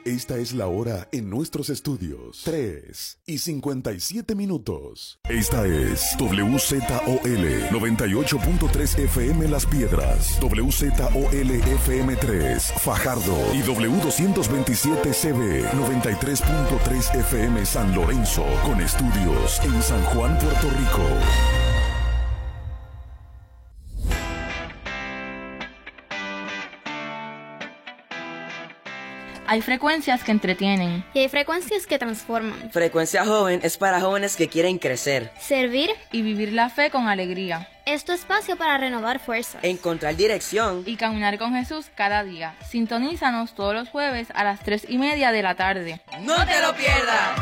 Esta es la hora en nuestros estudios. 3:57. Esta es WZOL 98.3 FM Las Piedras, WZOL FM 3 Fajardo y W227 CB 93.3 FM San Lorenzo, con estudios en San Juan, Puerto Rico. Hay frecuencias que entretienen. Y hay frecuencias que transforman. Frecuencia Joven es para jóvenes que quieren crecer, servir y vivir la fe con alegría. Es tu espacio para renovar fuerzas, encontrar dirección y caminar con Jesús cada día. Sintonízanos todos los jueves a las 3:30 de la tarde. ¡No te lo pierdas!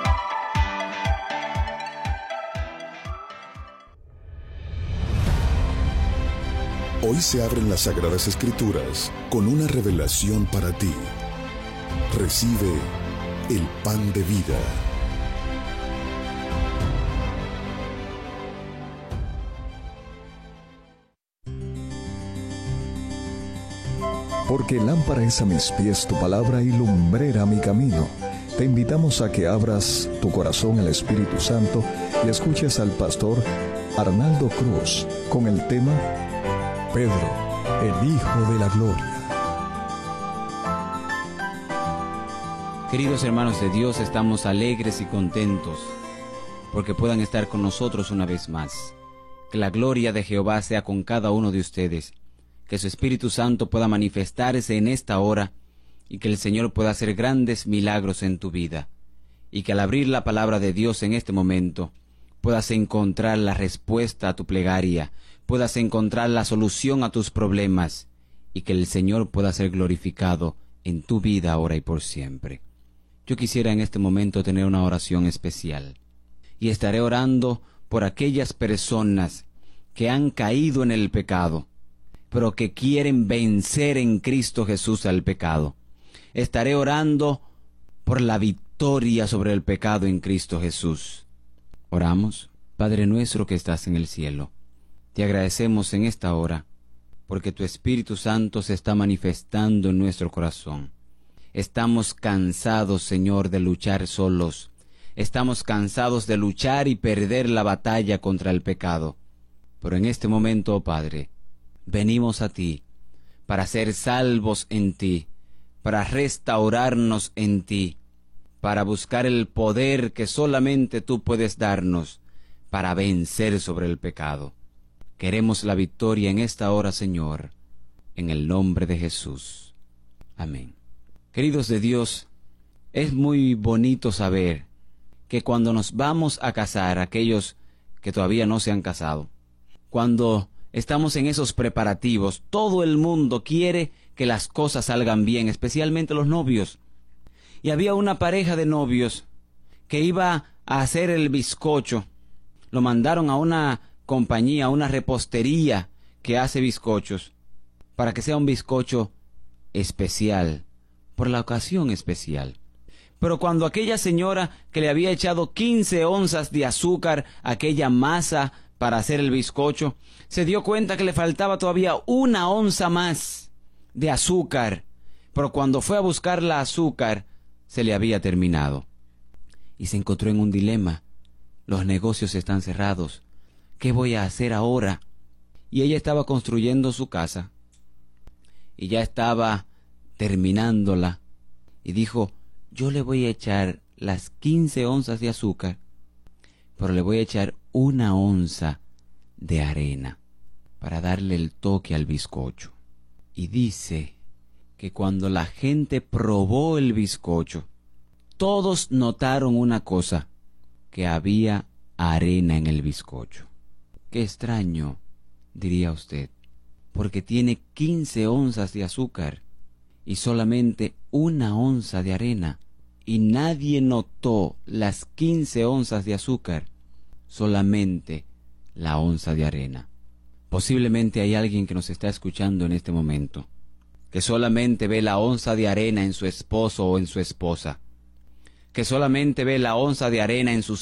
Hoy se abren las Sagradas Escrituras con una revelación para ti. Recibe el pan de vida. Porque lámpara es a mis pies tu palabra y lumbrera mi camino. Te invitamos a que abras tu corazón al Espíritu Santo y escuches al pastor Arnaldo Cruz con el tema Pedro, el Hijo de la Gloria. Queridos hermanos de Dios, estamos alegres y contentos porque puedan estar con nosotros una vez más. Que la gloria de Jehová sea con cada uno de ustedes, que su Espíritu Santo pueda manifestarse en esta hora y que el Señor pueda hacer grandes milagros en tu vida, y que al abrir la palabra de Dios en este momento puedas encontrar la respuesta a tu plegaria, puedas encontrar la solución a tus problemas, y que el Señor pueda ser glorificado en tu vida ahora y por siempre. Yo quisiera en este momento tener una oración especial, y estaré orando por aquellas personas que han caído en el pecado, pero que quieren vencer en Cristo Jesús al pecado. Estaré orando por la victoria sobre el pecado en Cristo Jesús. Oramos. Padre nuestro que estás en el cielo, te agradecemos en esta hora, porque tu Espíritu Santo se está manifestando en nuestro corazón. Estamos cansados, Señor, de luchar solos. Estamos cansados de luchar y perder la batalla contra el pecado. Pero en este momento, oh Padre, venimos a ti para ser salvos en ti, para restaurarnos en ti, para buscar el poder que solamente tú puedes darnos para vencer sobre el pecado. Queremos la victoria en esta hora, Señor, en el nombre de Jesús. Amén. Queridos de Dios, es muy bonito saber que cuando nos vamos a casar, aquellos que todavía no se han casado, cuando estamos en esos preparativos, todo el mundo quiere que las cosas salgan bien, especialmente los novios. Y había una pareja de novios que iba a hacer el bizcocho. Lo mandaron a una compañía, a una repostería que hace bizcochos, para que sea un bizcocho especial, por la ocasión especial. Pero cuando aquella señora que le había echado 15 onzas de azúcar a aquella masa para hacer el bizcocho, se dio cuenta que le faltaba todavía 1 onza más de azúcar, pero cuando fue a buscar la azúcar, se le había terminado. Y se encontró en un dilema. Los negocios están cerrados. ¿Qué voy a hacer ahora? Y ella estaba construyendo su casa, y ya estaba terminándola, y dijo, yo le voy a echar las 15 onzas de azúcar, pero le voy a echar 1 onza de arena para darle el toque al bizcocho. Y dice que cuando la gente probó el bizcocho, todos notaron una cosa, que había arena en el bizcocho. Qué extraño, diría usted, porque tiene 15 onzas de azúcar y solamente 1 onza de arena, y nadie notó las 15 onzas de azúcar, solamente la onza de arena. Posiblemente hay alguien que nos está escuchando en este momento, que solamente ve la onza de arena en su esposo o en su esposa, que solamente ve la onza de arena en sus